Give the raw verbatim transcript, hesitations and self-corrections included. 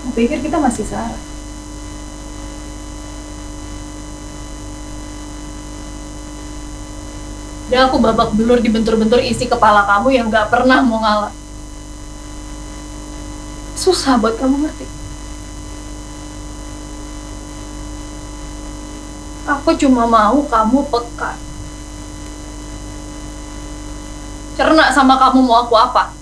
Aku pikir kita masih salah. Udah aku babak belur dibentur-bentur isi kepala kamu yang gak pernah mau ngalah. Susah buat kamu ngerti. Aku cuma mau kamu peka. Cerna sama kamu mau aku apa.